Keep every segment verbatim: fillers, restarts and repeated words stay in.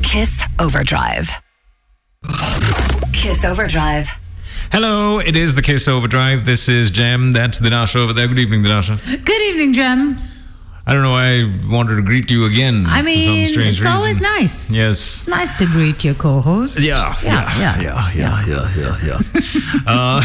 Kiss Overdrive. Kiss Overdrive. Hello, it is the Kiss Overdrive. This is Jem. That's Dinasha over there. Good evening, Dinasha. Good evening, Jem. I don't know why I wanted to greet you again. I mean, for some strange it's reason. always nice. Yes. It's nice to greet your co-host. Yeah, yeah, yeah, yeah, yeah, yeah, yeah. yeah. uh,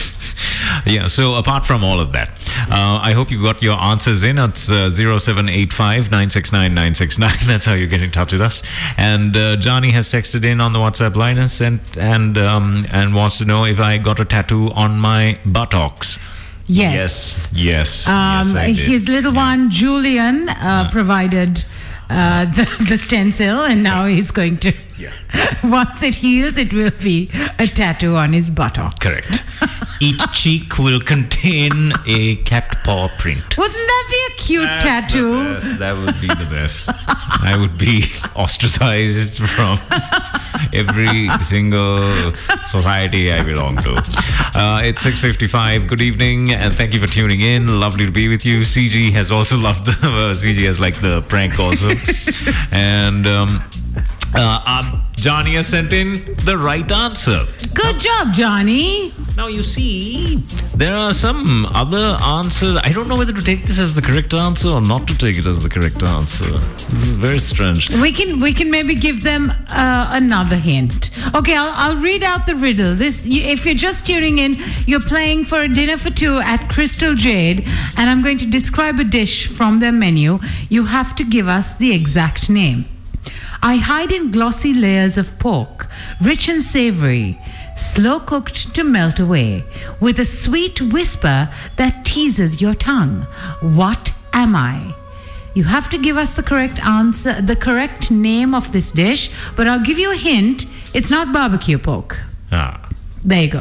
yeah, so apart from all of that, uh, I hope you got your answers in. It's uh, zero seven eight five nine six nine nine six nine. That's how you get in touch with us. And uh, Johnny has texted in on the WhatsApp line and sent, and um, and wants to know if I got a tattoo on my buttocks. Yes. Yes. Yes. Um, yes, I did. His little Yeah. one, Julian, uh, Yeah. provided uh, the, the stencil, and now he's going to, Yeah. once it heals, it will be a tattoo on his buttocks. Correct. Each cheek will contain a cat paw print. Wouldn't that be a cute That's tattoo? the best. That would be the best. I would be ostracized from every single society I belong to. Uh, it's six fifty-five. Good evening, and thank you for tuning in. Lovely to be with you. C G has also loved the uh, C G has liked the prank also, and um, uh, um, Johnny has sent in the right answer. Good job, Johnny. Now, you see, there are some other answers. I don't know whether to take this as the correct answer or not to take it as the correct answer. This is very strange. We can we can maybe give them uh, another hint. Okay, I'll, I'll read out the riddle. This, you, if you're just tuning in, you're playing for a dinner for two at Crystal Jade, and I'm going to describe a dish from their menu. You have to give us the exact name. I hide in glossy layers of pork, rich and savory, slow cooked to melt away, with a sweet whisper that teases your tongue. What am I? You have to give us the correct answer, the correct name of this dish, but I'll give you a hint. It's not barbecue pork. Ah, There you go.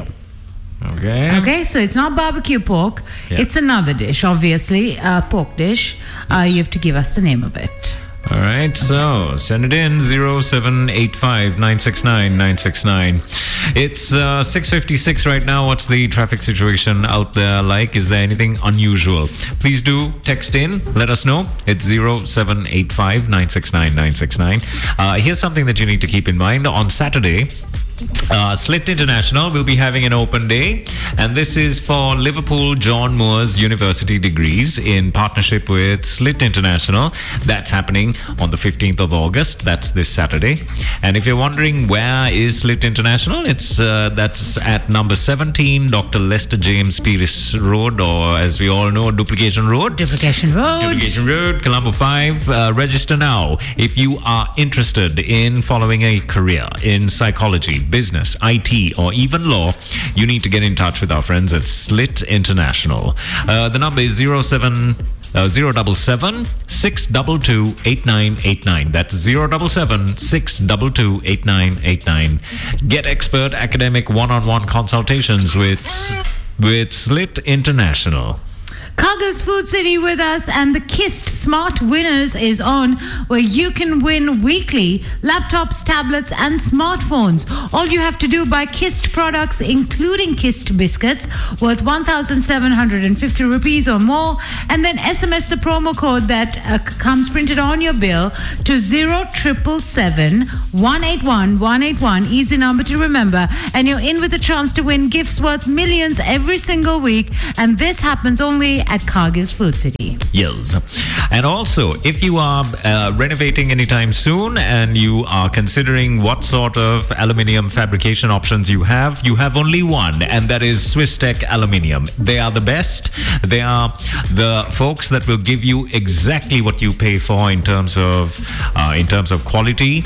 okay. Okay, so it's not barbecue pork. Yeah. It's another dish, obviously, a pork dish. Uh, you have to give us the name of it. All right, so send it in zero seven eight five nine six nine nine six nine. It's uh, six fifty-six right now. What's the traffic situation out there like? Is there anything unusual? Please do text in. Let us know. It's zero seven eight five nine six nine nine six nine. Uh, here's something that you need to keep in mind. On Saturday, Uh, Slit International will be having an open day, and this is for Liverpool John Moores University degrees in partnership with Slit International. That's happening on the fifteenth of August. That's this Saturday. And if you're wondering where is Slit International, it's uh, that's at number seventeen Doctor Lester James Pierce Road, or as we all know, Duplication Road. Duplication Road. Duplication Road, Colombo five. Uh, register now if you are interested in following a career in psychology, business, I T, or even law. You need to get in touch with our friends at Slit International. Uh, the number is zero seven uh, zero double seven six double two eight nine eight nine. That's zero double seven six double two eight nine eight nine. Get expert academic one-on-one consultations with with Slit International. Cargill's Food City with us, and the Kissed Smart Winners is on, where you can win weekly laptops, tablets, and smartphones. All you have to do, buy Kissed products, including Kissed biscuits, worth one thousand seven hundred fifty rupees or more, and then S M S the promo code that uh, comes printed on your bill to zero triple seven one eight one one eight one. Easy number to remember, and you're in with a chance to win gifts worth millions every single week, and this happens only at Cargill's Food City. Yes. And also, if you are uh, renovating anytime soon and you are considering what sort of aluminium fabrication options you have, you have only one, and that is Swisstech Aluminium. They are the best. They are the folks that will give you exactly what you pay for in terms of uh, in terms of quality.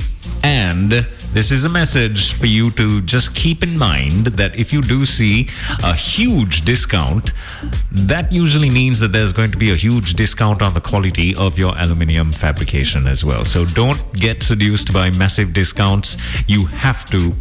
And this is a message for you to just keep in mind that if you do see a huge discount, that usually means that there's going to be a huge discount on the quality of your aluminium fabrication as well. So don't get seduced by massive discounts. You have to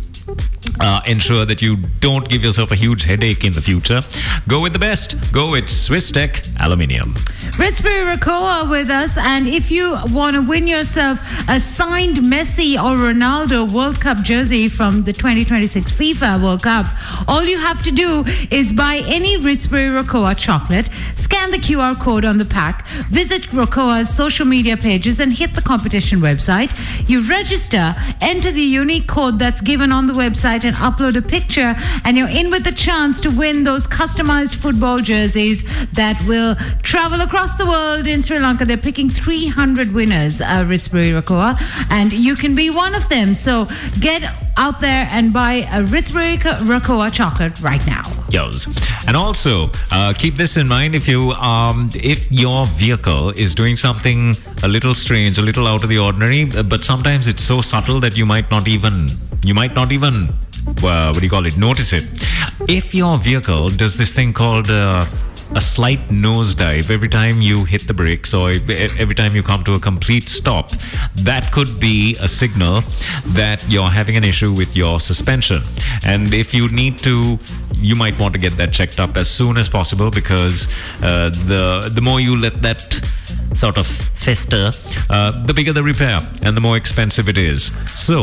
Uh, ensure that you don't give yourself a huge headache in the future. Go with the best. Go with Swisstech Aluminium. Ritzbury Rakoa with us, and if you want to win yourself a signed Messi or Ronaldo World Cup jersey from the twenty twenty-six FIFA World Cup, all you have to do is buy any Ritzbury Rakoa chocolate, scan the Q R code on the pack, visit Rocoa's social media pages and hit the competition website. You register, enter the unique code that's given on the website and upload a picture, and you're in with the chance to win those customized football jerseys that will travel across the world in Sri Lanka. They're picking three hundred winners, uh, Ritzbury Rocoa, and you can be one of them. So get out there and buy a Ritzbury Rocoa chocolate right now. Yes. And also, uh, keep this in mind: if you, um, if your vehicle is doing something a little strange, a little out of the ordinary, but sometimes it's so subtle that you might not even, you might not even, uh, what do you call it, notice it. If your vehicle does this thing called uh, a slight nosedive every time you hit the brakes or every time you come to a complete stop, that could be a signal that you're having an issue with your suspension. And if you need to, you might want to get that checked up as soon as possible, because uh, the the more you let that sort of fester, uh, the bigger the repair and the more expensive it is. So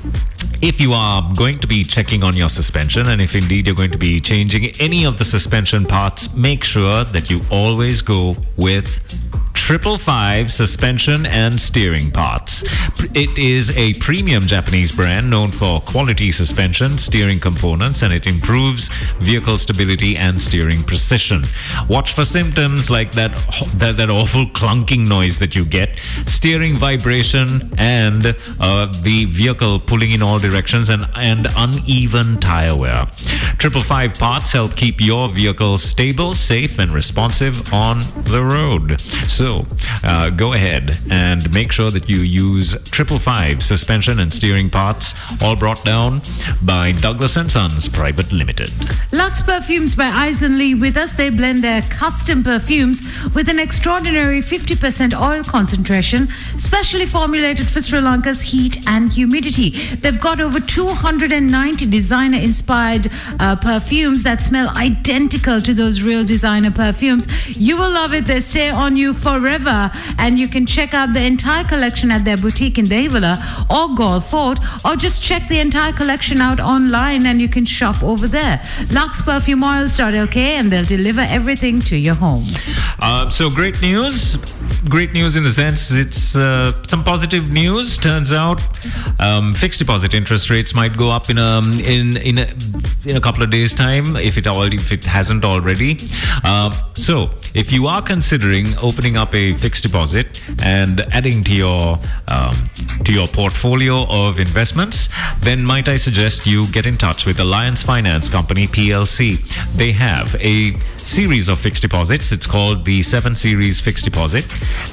if you are going to be checking on your suspension, and if indeed you're going to be changing any of the suspension parts, make sure that you always go with Triple Five suspension and steering parts. It is a premium Japanese brand known for quality suspension, steering components, and it improves vehicle stability and steering precision. Watch for symptoms like that that, that awful clunking noise that you get, steering vibration, and uh, the vehicle pulling in all directions, and, and uneven tire wear. Triple Five parts help keep your vehicle stable, safe, and responsive on the road. So uh, go ahead and make sure that you use Triple Five suspension and steering parts, all brought down by Douglas and Sons Private Limited. Lux Perfumes by Eisen Lee with us. They blend their custom perfumes with an extraordinary fifty percent oil concentration, specially formulated for Sri Lanka's heat and humidity. They've got over two hundred ninety designer-inspired uh, perfumes that smell identical to those real designer perfumes. You will love it. They stay on you forever, and you can check out the entire collection at their boutique in Devula or Galle Fort, or just check the entire collection out online and you can shop over there. lux perfume oils dot L K, and they'll deliver everything to your home. Uh, so great news. Great news in the sense it's uh, some positive news. Turns out um, fixed deposit interest rates might go up in a in in a, in a couple of days' time, if it already if it hasn't already. Uh, so if you are considering opening up a fixed deposit and adding to your um, to your portfolio of investments, then might I suggest you get in touch with Alliance Finance Company P L C. They have a series of fixed deposits. It's called the seven Series Fixed Deposit.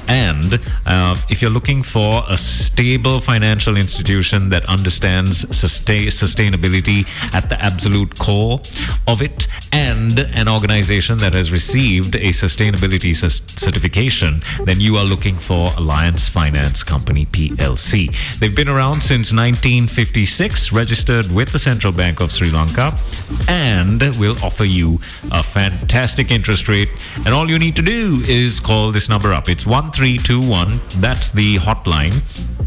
And uh, if you're looking for a stable financial institution that understands sustain- sustainability at the absolute core of it, and an organization that has received a sustainability c- certification, then you are looking for Alliance Finance Company P L C. They've been around since nineteen fifty-six, registered with the Central Bank of Sri Lanka, and will offer you a fantastic interest rate. And all you need to do is call this number up. It's one three two one. That's the hotline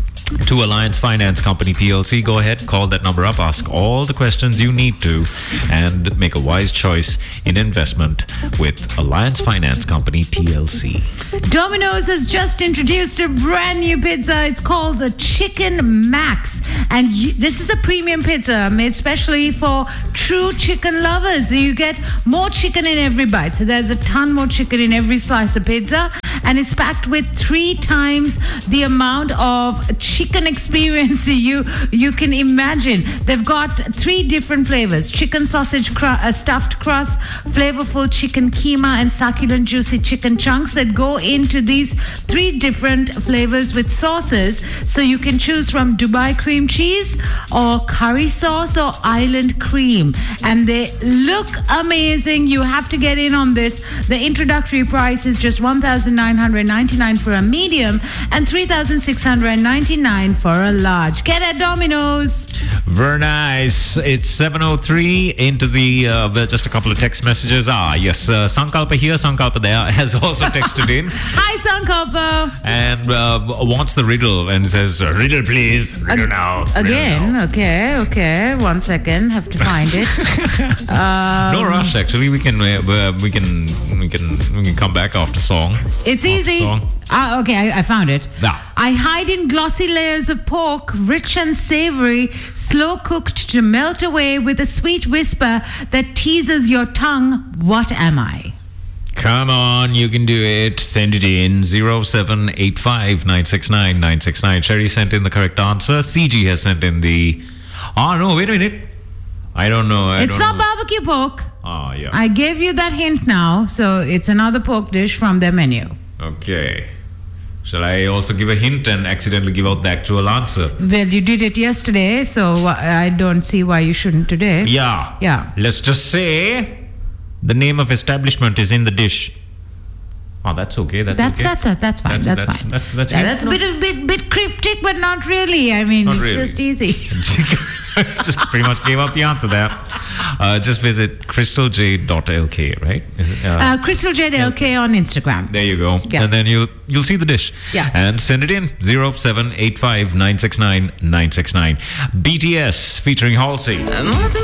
to Alliance Finance Company P L C. Go ahead, call that number up, ask all the questions you need to, and make a wise choice in investment with Alliance Finance Company P L C. Domino's has just introduced a brand new pizza. It's called the Chicken Max, and you, this is a premium pizza made specially for true chicken lovers. You get more chicken in every bite, so there's a ton more chicken in every slice of pizza, and it's packed with three times the amount of chicken experience you you can imagine. They've got three different flavors: chicken sausage cru- uh, stuffed crust, flavorful chicken keema, and succulent juicy chicken chunks that go into these three different flavors with sauces. So you can choose from Dubai cream cheese or curry sauce or island cream, and they look amazing. You have to get in on this. The introductory price is just one thousand nine hundred ninety-nine dollars for a medium and three thousand six hundred ninety-nine dollars for a large. Get at Domino's. Very nice. It's seven oh three into the, uh, well, just a couple of text messages. Ah, yes, uh, Sankalpa here, Sankalpa there has also texted in. Hi, Sankalpa. And uh, wants the riddle and says, riddle please, riddle Ag- now. Riddle Again, now. okay, okay. One second, have to find it. um, No rush, actually. We can, uh, we can, we can can we can come back after song. It's After easy. song. Ah, okay, I, I found it. Yeah. I hide in glossy layers of pork, rich and savory, slow cooked to melt away with a sweet whisper that teases your tongue. What am I? Come on, you can do it. Send it in zero seven eight five nine six nine nine six nine. Sherry sent in the correct answer. C G has sent in the. Oh no! Wait a minute. I don't know. I It's don't not know. barbecue pork. Ah, yeah. I gave you that hint now, so it's another pork dish from their menu. Okay. Shall I also give a hint and accidentally give out the actual answer? Well, you did it yesterday, so I don't see why you shouldn't today. Yeah. Yeah. Let's just say the name of establishment is in the dish. Oh, that's okay. That's That's okay. that's that's, that's fine. That's- That's, that's- fine. that's- that's yeah, it. that's a No. bit a bit bit cryptic, but not really. I mean, Not it's really. just easy. Just pretty much gave out the answer there. Uh, just visit crystal jade dot l k, right? Is it, uh, Uh, Crystal Jade L K on Instagram. there you go. Yeah. And then you'll you'll see the dish. Yeah. And send it in zero seven eight five nine six nine nine six nine. B T S featuring Halsey.